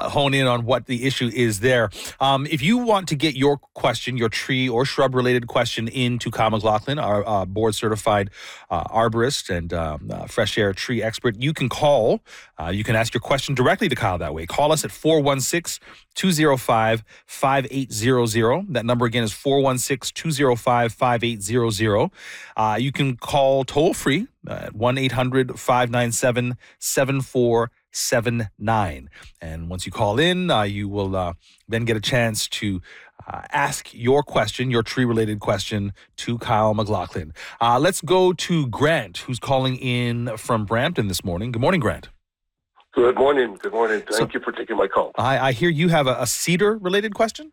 hone in on what the issue is there. If you want to get your question, your tree or shrub related question into Kyle McLaughlin, our board certified arborist and fresh air tree expert, you can call. You can ask your question directly to Kyle that way. Call us at 416-205-5800. That number again is 416-205-5800. You can call toll free at 1-800-597-7479. And once you call in, you will then get a chance to ask your question, your tree-related question, to Kyle McLaughlin. Let's go to Grant, who's calling in from Brampton this morning. Good morning, Grant. Good morning. Good morning. Thank you for taking my call. I hear you have a cedar-related question?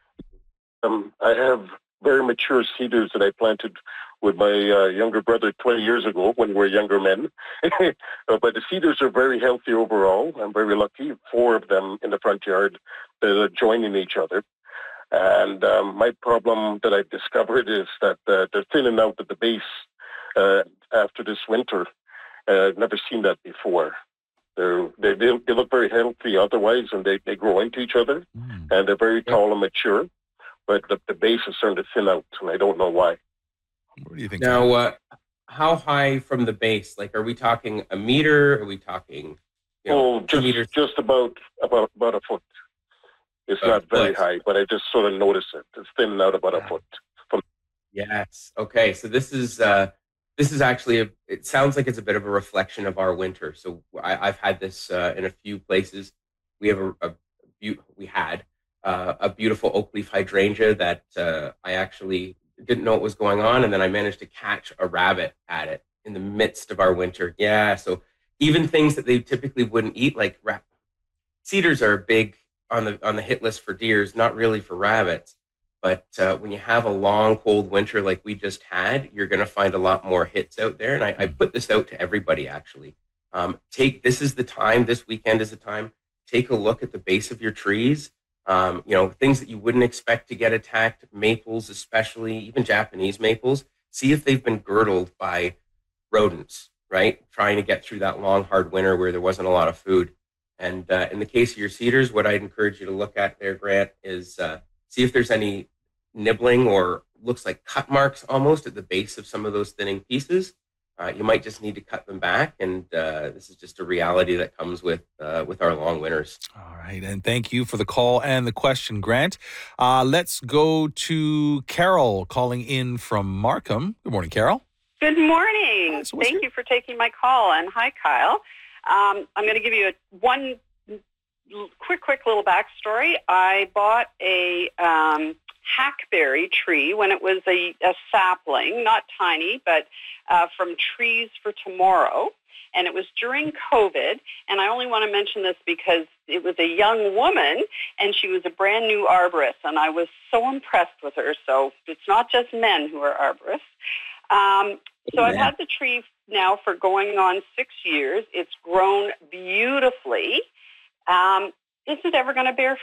I have very mature cedars that I planted with my younger brother 20 years ago when we were younger men. But the cedars are very healthy overall. I'm very lucky. 4 of them in the front yard that are joining each other. And my problem that I've discovered is that they're thinning out at the base after this winter. I've never seen that before. They look very healthy otherwise, and they grow into each other, and they're very tall and mature. But the base is starting to thin out, and I don't know why. What do you think? Now, how high from the base? Like, are we talking a meter? Are we talking, just about a foot. It's not very high, but I just sort of noticed it. It's thinning out about a foot. Yes. Okay. So this is actually it sounds like it's a bit of a reflection of our winter. So I've had this in a few places. We have we had a beautiful oak leaf hydrangea that I actually didn't know what was going on, and then I managed to catch a rabbit at it in the midst of our winter. Yeah. So even things that they typically wouldn't eat, like cedars, are big on the hit list for deers, not really for rabbits. But when you have a long, cold winter like we just had, you're going to find a lot more hits out there. And I put this out to everybody, actually. This is the time, this weekend is the time. Take a look at the base of your trees. Things that you wouldn't expect to get attacked, maples especially, even Japanese maples. See if they've been girdled by rodents, right? Trying to get through that long, hard winter where there wasn't a lot of food. And in the case of your cedars, what I'd encourage you to look at there, Grant, is see if there's any nibbling or looks like cut marks almost at the base of some of those thinning pieces. You might just need to cut them back, and this is just a reality that comes with our long winters. All right, and thank you for the call and the question, Grant. Let's go to Carol calling in from Markham. Good morning, Carol. Good morning. Thank you for taking my call, and hi, Kyle. I'm going to give you one quick little backstory. I bought a hackberry tree when it was a sapling, not tiny, but from Trees for Tomorrow. And it was during COVID. And I only want to mention this because it was a young woman, and she was a brand new arborist. And I was so impressed with her. So it's not just men who are arborists. So I've had the tree now for going on 6 years. It's grown beautifully. Is it ever going to bear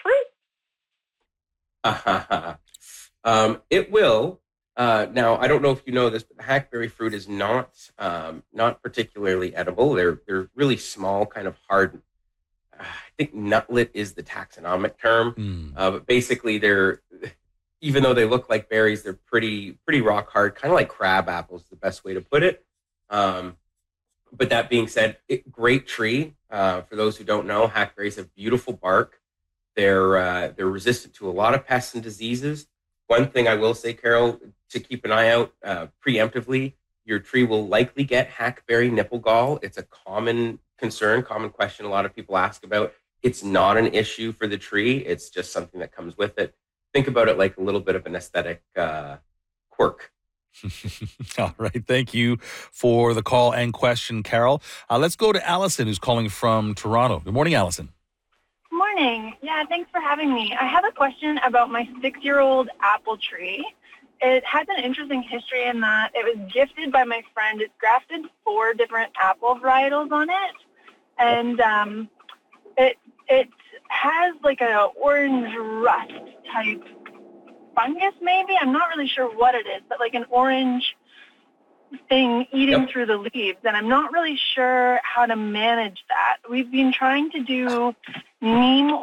fruit? It will. Now, I don't know if you know this, but the hackberry fruit is not particularly edible. They're really small, kind of hard. I think nutlet is the taxonomic term. But basically, even though they look like berries, they're pretty rock hard, kind of like crab apples, is the best way to put it. But that being said, great tree. For those who don't know, hackberries have beautiful bark. They're resistant to a lot of pests and diseases. One thing I will say, Carol, to keep an eye out preemptively, your tree will likely get hackberry nipple gall. It's a common concern, common question a lot of people ask about. It's not an issue for the tree. It's just something that comes with it. Think about it like a little bit of an aesthetic quirk. All right. Thank you for the call and question, Carol. Let's go to Allison, who's calling from Toronto. Good morning, Allison. Good morning. Yeah, thanks for having me. I have a question about my 6-year-old apple tree. It has an interesting history in that it was gifted by my friend. It's grafted 4 different apple varietals on it. And it has like an orange rust type fungus, maybe. I'm not really sure what it is, but like an orange thing eating through the leaves, and I'm not really sure how to manage that. We've been trying to do neem